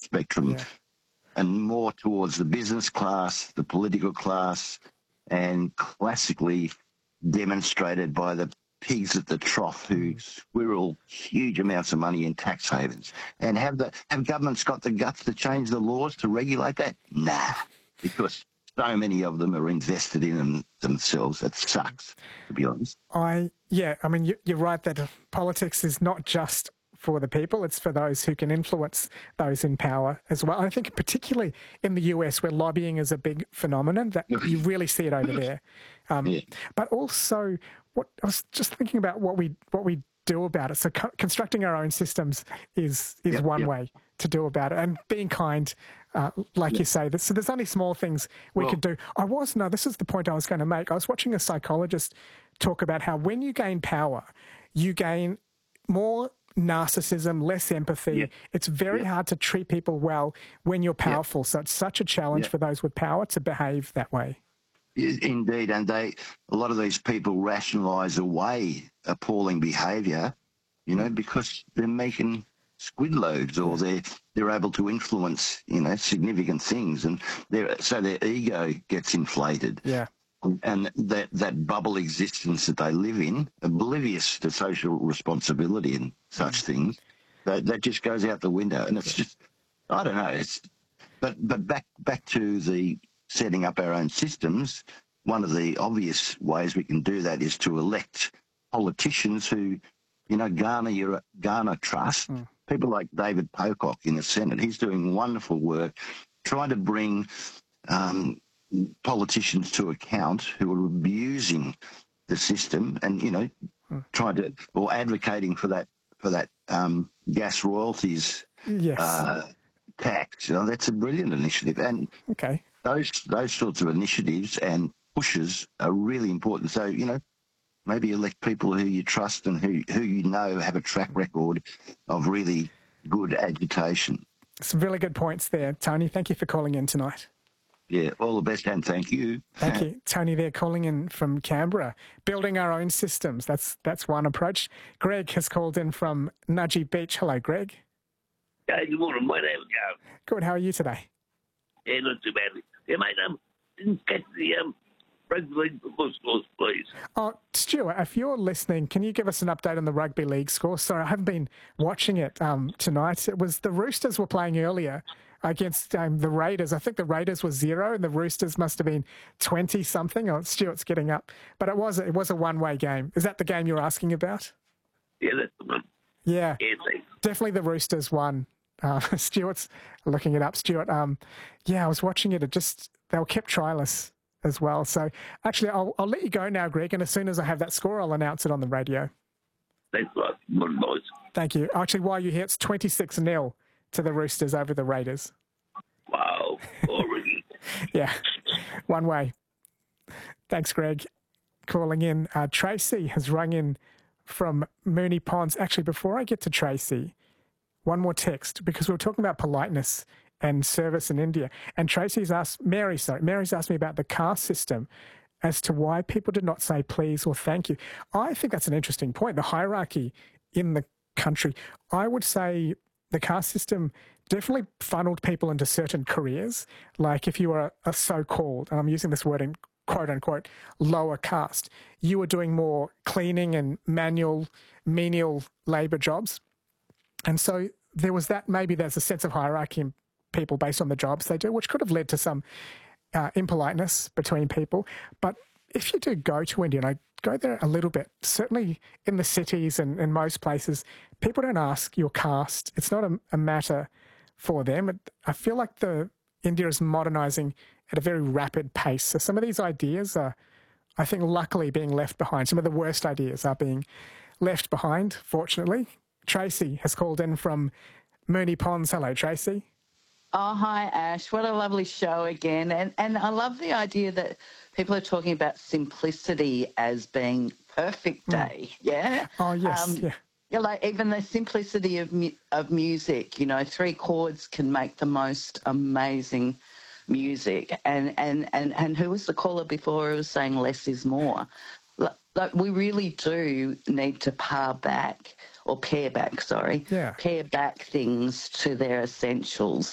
spectrum, Yeah. and more towards the business class, the political class, and classically demonstrated by the pigs at the trough who squirrel huge amounts of money in tax havens. And have governments got the guts to change the laws to regulate that? Nah, because so many of them are invested in them themselves. It sucks, to be honest. I mean, you're right that politics is not just for the people, it's for those who can influence those in power as well. I think particularly in the US, where lobbying is a big phenomenon, that you really see it over there. But also, I was just thinking about what we do about it. So constructing our own systems is one way to do about it, and being kind, like you say. So there's only small things we could do. This is the point I was going to make. I was watching a psychologist talk about how when you gain power, you gain more narcissism, less empathy. It's very hard to treat people well when you're powerful. So it's such a challenge for those with power to behave that way. Indeed, and a lot of these people rationalise away appalling behaviour, because they're making squid loads, or they're able to influence, significant things, and so their ego gets inflated. Yeah. And that bubble existence that they live in, oblivious to social responsibility and such things, that just goes out the window. And it's just, I don't know. But back to the setting up our own systems. One of the obvious ways we can do that is to elect politicians who, garner trust. People like David Pocock in the Senate. He's doing wonderful work, trying to bring politicians to account who are abusing the system, and trying to, or advocating for that gas royalties tax. That's a brilliant initiative, and those sorts of initiatives and pushes are really important. So maybe elect people who you trust and who have a track record of really good agitation. Some really good points there, Tony. Thank you for calling in tonight. Yeah, all the best, and thank you. Thank you. Tony there calling in from Canberra. Building our own systems, that's one approach. Greg has called in from Nudgee Beach. Hello, Greg. Hey, good morning, mate. How we go? Good. How are you today? Yeah, not too badly. Yeah, mate, didn't catch the rugby league football scores, please. Oh, Stuart, if you're listening, can you give us an update on the rugby league score? Sorry, I haven't been watching it tonight. It was the Roosters were playing earlier against the Raiders. I think the Raiders were 0 and the Roosters must have been 20-something. Oh, Stuart's getting up. But it was a one-way game. Is that the game you're asking about? Yeah, that's the one. Yeah, thanks. Definitely the Roosters won. Stuart's looking it up. Stuart, I was watching it. They were kept triless as well. So actually, I'll let you go now, Greg, and as soon as I have that score, I'll announce it on the radio. Thanks a lot. Morning, boys. Thank you. Actually, while you're here, it's 26-0 to the Roosters over the Raiders. Wow, already. Yeah, one way. Thanks, Greg. Calling in. Tracy has rung in from Moonee Ponds. Actually, before I get to Tracy, one more text, because we were talking about politeness and service in India. And Mary's asked me about the caste system as to why people did not say please or thank you. I think that's an interesting point, the hierarchy in the country. I would say the caste system definitely funneled people into certain careers. Like if you were a so-called, and I'm using this word in quote-unquote, lower caste, you were doing more cleaning and manual, menial labour jobs. And so there was that, maybe there's a sense of hierarchy in people based on the jobs they do, which could have led to some impoliteness between people. But if you do go to India, and I go there a little bit, certainly in the cities and in most places, people don't ask your caste. It's not a matter for them. I feel like India is modernising at a very rapid pace. So some of these ideas are, I think, luckily being left behind. Some of the worst ideas are being left behind, fortunately. Tracy has called in from Moonee Ponds. Hello, Tracy. Oh, hi, Ash. What a lovely show again. And I love the idea that people are talking about simplicity as being perfect day, yeah? Oh, yes, yeah. Yeah, like even the simplicity of music, 3 chords can make the most amazing music. And who was the caller before who was saying less is more? Like we really do need to pare back things to their essentials.